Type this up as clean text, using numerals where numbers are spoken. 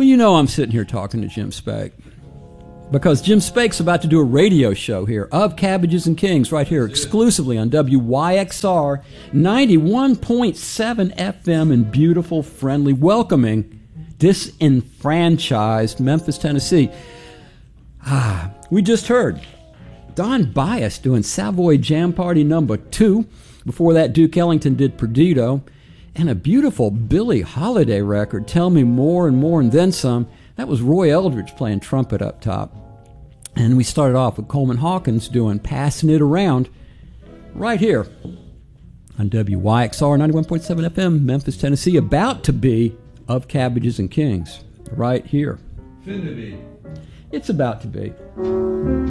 Well, you know I'm sitting here talking to Jim Spake because Jim Spake's about to do a radio show here of Cabbages and Kings right here exclusively on WYXR 91.7 FM in beautiful, friendly, welcoming, disenfranchised Memphis, Tennessee. We just heard Don Byas doing Savoy Jam Party number 2. Before that, Duke Ellington did Perdido. And a beautiful Billie Holiday record, Tell Me More and More and Then Some. That was Roy Eldridge playing trumpet up top. And we started off with Coleman Hawkins doing Passing It Around right here on WYXR 91.7 FM, Memphis, Tennessee. About to be of Cabbages and Kings right here. Fin to be. It's about to be.